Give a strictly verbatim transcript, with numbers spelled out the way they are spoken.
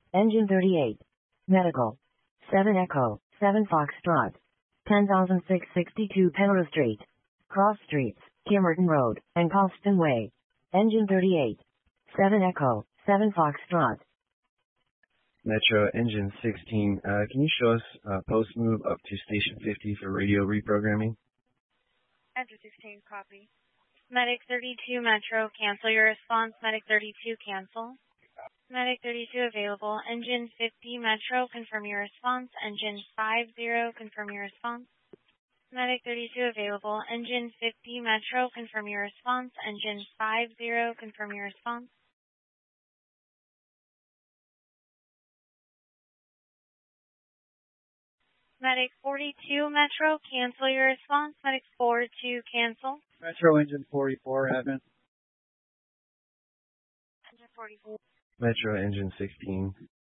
Engine thirty-eight. Medical. seven Echo, seven Foxtrot. ten thousand six hundred sixty-two Penrose Street. Cross Streets, Kemerton Road, and Colston Way. Engine thirty-eight. seven Echo, seven Foxtrot. Metro Engine sixteen, uh, can you show us uh, post move up to Station fifty for radio reprogramming? Engine sixteen, copy. Medic thirty-two, Metro, cancel your response. Medic thirty-two, cancel. Medic thirty-two, available. Engine fifty, Metro, confirm your response. Engine fifty, confirm your response. Medic thirty-two, available. Engine fifty, Metro, confirm your response. Engine fifty, confirm your response. Medic forty-two, Metro, cancel your response. Medic forty-two, cancel. Metro Engine forty-four, admin. Engine forty-four. Metro Engine sixteen.